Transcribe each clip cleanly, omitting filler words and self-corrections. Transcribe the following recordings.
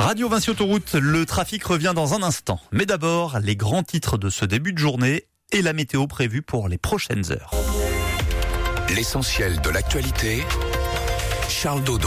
Radio Vinci Autoroute, le trafic revient dans un instant. Mais d'abord, les grands titres de ce début de journée et la météo prévue pour les prochaines heures. L'essentiel de l'actualité, Charles Dodon.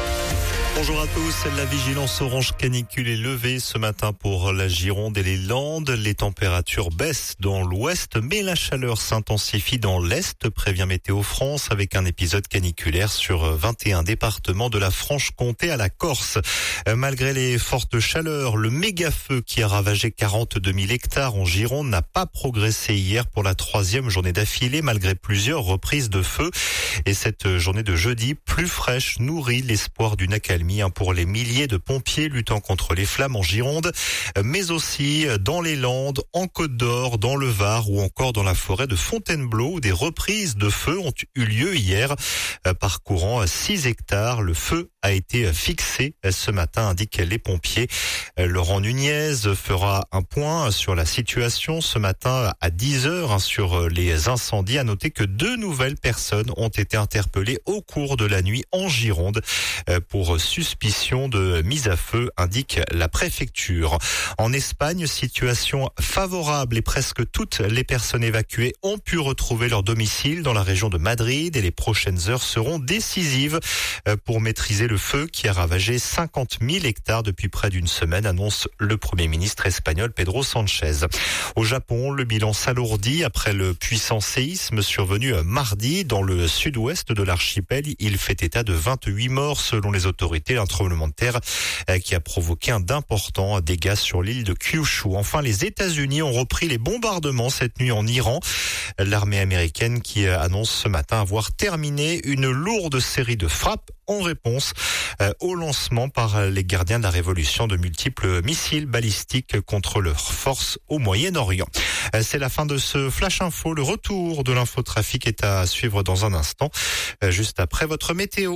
Bonjour à tous, la vigilance orange canicule est levée ce matin pour la Gironde et les Landes. Les températures baissent dans l'ouest, mais la chaleur s'intensifie dans l'est, prévient Météo France, avec un épisode caniculaire sur 21 départements de la Franche-Comté à la Corse. Malgré les fortes chaleurs, le méga-feu qui a ravagé 42 000 hectares en Gironde n'a pas progressé hier pour la troisième journée d'affilée, malgré plusieurs reprises de feu. Et cette journée de jeudi, plus fraîche, nourrit l'espoir d'une accalmie pour les milliers de pompiers luttant contre les flammes en Gironde, mais aussi dans les Landes, en Côte d'Or, dans le Var ou encore dans la forêt de Fontainebleau où des reprises de feu ont eu lieu hier. Parcourant 6 hectares, le feu a été fixé ce matin, indiquent les pompiers. Laurent Nunez fera un point sur la situation ce matin à 10h sur les incendies. À noter que 2 nouvelles personnes ont été interpellées au cours de la nuit en Gironde pour suspicion de mise à feu, indique la préfecture. En Espagne, situation favorable et presque toutes les personnes évacuées ont pu retrouver leur domicile dans la région de Madrid et les prochaines heures seront décisives pour maîtriser le feu qui a ravagé 50 000 hectares depuis près d'une semaine, annonce le Premier ministre espagnol Pedro Sánchez. Au Japon, le bilan s'alourdit après le puissant séisme survenu mardi dans le sud-ouest de l'archipel. Il fait état de 28 morts selon les autorités. Un tremblement de terre qui a provoqué d'importants dégâts sur l'île de Kyushu. Enfin, les États-Unis ont repris les bombardements cette nuit en Iran. L'armée américaine qui annonce ce matin avoir terminé une lourde série de frappes en réponse au lancement par les gardiens de la révolution de multiples missiles balistiques contre leurs forces au Moyen-Orient. C'est la fin de ce Flash Info. Le retour de l'infotrafic est à suivre dans un instant, juste après votre météo.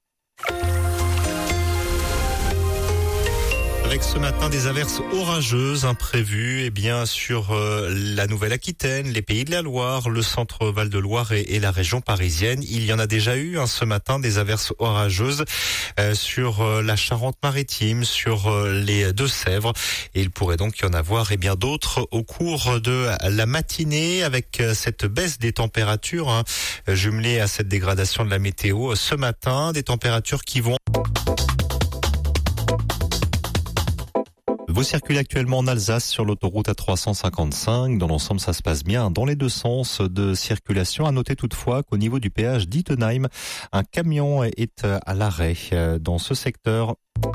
Avec ce matin des averses orageuses imprévues sur la Nouvelle-Aquitaine, les Pays de la Loire, le centre Val-de-Loire et la région parisienne. Il y en a déjà eu ce matin des averses orageuses sur la Charente-Maritime, sur les Deux-Sèvres. Et il pourrait donc y en avoir d'autres au cours de la matinée avec cette baisse des températures jumelée à cette dégradation de la météo ce matin. Des températures qui vont... Vous circulez actuellement en Alsace sur l'autoroute A355. Dans l'ensemble, ça se passe bien dans les deux sens de circulation. À noter toutefois qu'au niveau du péage d'Ittenheim, un camion est à l'arrêt dans ce secteur.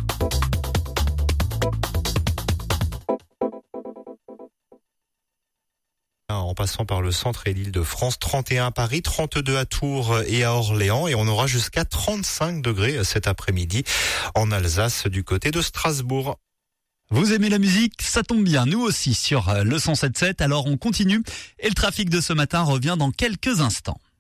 En passant par le centre et l'Île-de-France, 31 à Paris, 32 à Tours et à Orléans, et on aura jusqu'à 35 degrés cet après-midi en Alsace du côté de Strasbourg. Vous aimez la musique? Ça tombe bien, nous aussi sur le 107.7, alors on continue et le trafic de ce matin revient dans quelques instants.